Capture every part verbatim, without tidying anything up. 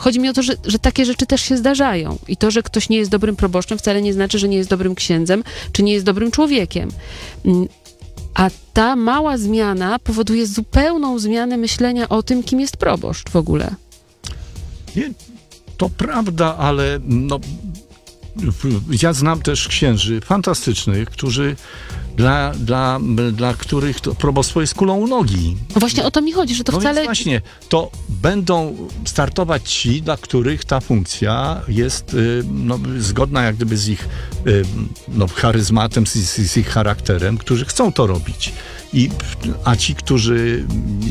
chodzi mi o to, że, że takie rzeczy też się zdarzają. I to, że ktoś nie jest dobrym proboszczem, wcale nie znaczy, że nie jest dobrym księdzem, czy nie jest dobrym człowiekiem. A ta mała zmiana powoduje zupełną zmianę myślenia o tym, kim jest proboszcz w ogóle. Nie, to prawda, ale no, ja znam też księży fantastycznych, którzy Dla, dla, dla których to probostwo jest kulą u nogi. No właśnie o to mi chodzi, że to no wcale... Więc właśnie, to będą startować ci, dla których ta funkcja jest y, no, zgodna jak gdyby z ich y, no, charyzmatem, z, z, z ich charakterem, którzy chcą to robić. I, a ci, którzy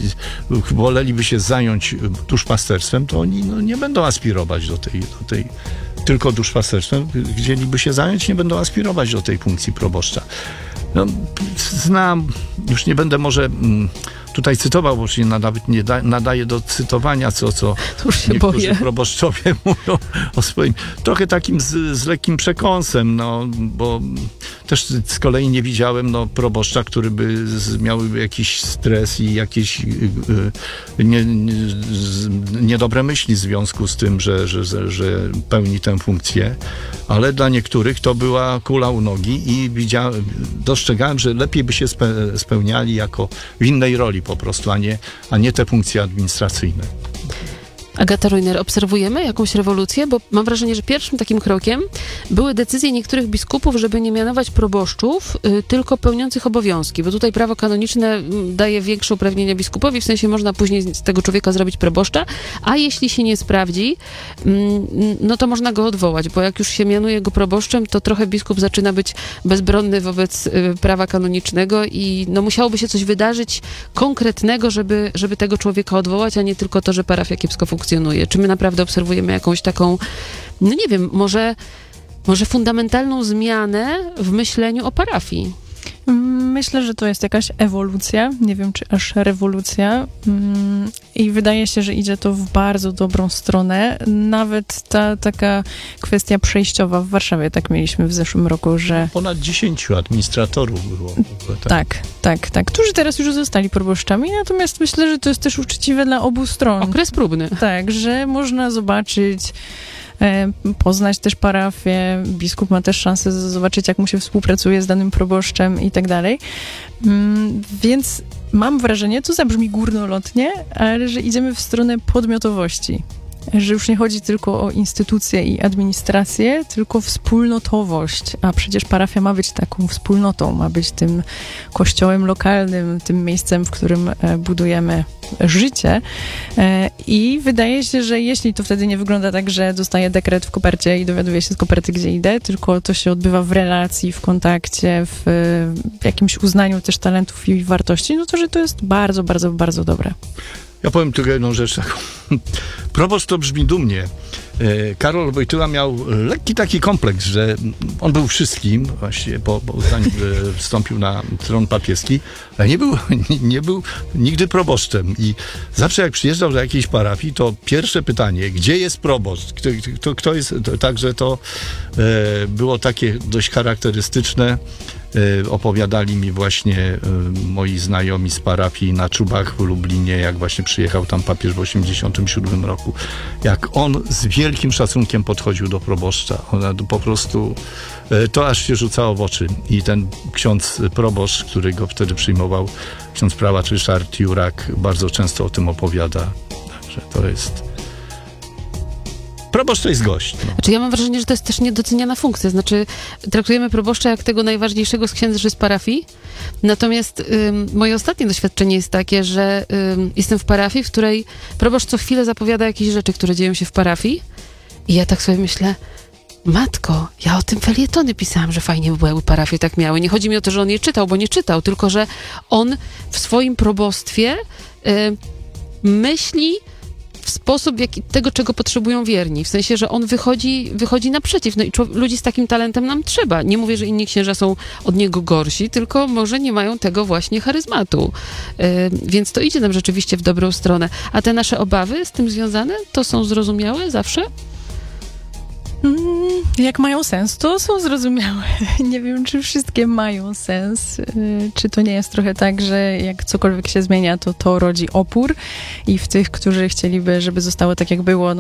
woleliby się zająć duszpasterstwem, to oni no, nie będą aspirować do tej, do tej tylko duszpasterstwem. Chcieliby się zająć, nie będą aspirować do tej funkcji proboszcza. No, znam, już nie będę może mm, tutaj cytował, bo się nawet nie da, nadaje do cytowania, co, co się niektórzy boję. proboszczowie mówią o swoim, trochę takim z, z lekkim przekąsem, no, bo też z kolei nie widziałem no, proboszcza, który by z, miał jakiś stres i jakieś y, y, nie, nie, z, niedobre myśli w związku z tym, że, że, że, że pełni tę funkcję, ale dla niektórych to była kula u nogi i widziałem, dostrzegałem, że lepiej by się spe, spełniali jako w innej roli po prostu, a nie, a nie te funkcje administracyjne. Agata Rojner, obserwujemy jakąś rewolucję, bo mam wrażenie, że pierwszym takim krokiem były decyzje niektórych biskupów, żeby nie mianować proboszczów, y, tylko pełniących obowiązki, bo tutaj prawo kanoniczne m, daje większe uprawnienia biskupowi, w sensie można później z tego człowieka zrobić proboszcza, a jeśli się nie sprawdzi, m, no to można go odwołać, bo jak już się mianuje go proboszczem, to trochę biskup zaczyna być bezbronny wobec y, prawa kanonicznego i no musiałoby się coś wydarzyć konkretnego, żeby, żeby tego człowieka odwołać, a nie tylko to, że parafia kiepsko funkcjonuje. Czy my naprawdę obserwujemy jakąś taką, no nie wiem, może, może fundamentalną zmianę w myśleniu o parafii? Myślę, że to jest jakaś ewolucja, nie wiem, czy aż rewolucja i wydaje się, że idzie to w bardzo dobrą stronę. Nawet ta taka kwestia przejściowa w Warszawie, tak mieliśmy w zeszłym roku, że... Ponad dziesięciu administratorów było. Tak, tak, tak, tak, którzy teraz już zostali proboszczami, natomiast myślę, że to jest też uczciwe dla obu stron. Okres próbny. Tak, że można zobaczyć, poznać też parafię, biskup ma też szansę zobaczyć, jak mu się współpracuje z danym proboszczem i tak dalej. Więc mam wrażenie, to zabrzmi górnolotnie, ale że idziemy w stronę podmiotowości. Że już nie chodzi tylko o instytucje i administrację, tylko wspólnotowość. A przecież parafia ma być taką wspólnotą, ma być tym kościołem lokalnym, tym miejscem, w którym budujemy życie. I wydaje się, że jeśli to wtedy nie wygląda tak, że dostaję dekret w kopercie i dowiaduję się z koperty, gdzie idę, tylko to się odbywa w relacji, w kontakcie, w jakimś uznaniu też talentów i wartości, no to, że to jest bardzo, bardzo, bardzo dobre. Ja powiem tylko jedną rzecz taką. Proboszcz to brzmi dumnie. Karol Wojtyła miał lekki taki kompleks, że on był wszystkim, właśnie po, po zanim wstąpił na tron papieski, ale nie był, nie był nigdy proboszczem. I zawsze jak przyjeżdżał do jakiejś parafii, to pierwsze pytanie, gdzie jest proboszcz? Kto, kto, kto jest? Także to e, było takie dość charakterystyczne. Opowiadali mi właśnie moi znajomi z parafii na Czubach w Lublinie, jak właśnie przyjechał tam papież w osiemdziesiątym siódmym roku, jak on z wielkim szacunkiem podchodził do proboszcza. Ona po prostu to aż się rzucało w oczy. I ten ksiądz proboszcz, który go wtedy przyjmował, ksiądz prałat Ryszard Jurak, bardzo często o tym opowiada. Także to jest... Proboszcz to jest gość. No. Znaczy ja mam wrażenie, że to jest też niedoceniana funkcja. Znaczy traktujemy proboszcza jak tego najważniejszego z księży z parafii. Natomiast ym, moje ostatnie doświadczenie jest takie, że ym, jestem w parafii, w której proboszcz co chwilę zapowiada jakieś rzeczy, które dzieją się w parafii. I ja tak sobie myślę, matko, ja o tym felietony pisałam, że fajnie by było, jakby parafie tak miały. Nie chodzi mi o to, że on je czytał, bo nie czytał, tylko że on w swoim probostwie y, myśli w sposób jaki, tego, czego potrzebują wierni. W sensie, że on wychodzi, wychodzi naprzeciw. No i człowiek, ludzi z takim talentem nam trzeba. Nie mówię, że inni księża są od niego gorsi, tylko może nie mają tego właśnie charyzmatu. Yy, więc to idzie nam rzeczywiście w dobrą stronę. A te nasze obawy z tym związane, to są zrozumiałe zawsze? Jak mają sens, to są zrozumiałe. Nie wiem, czy wszystkie mają sens. Czy to nie jest trochę tak, że jak cokolwiek się zmienia, to to rodzi opór i w tych, którzy chcieliby, żeby zostało tak, jak było, no